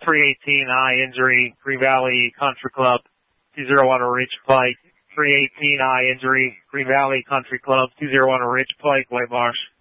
318 eye injury, Green Valley Country Club, 201 Ridge Pike. 318 eye injury, Green Valley Country Club, 201 Ridge Pike, White Marsh.